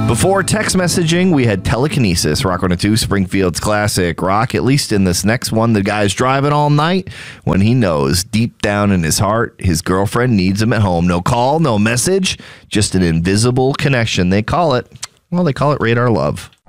Before text messaging, we had telekinesis. Rock 102, Springfield's classic rock. At least in this next one, the guy's driving all night when he knows deep down in his heart his girlfriend needs him at home. No call, no message, just an invisible connection. They call it radar love.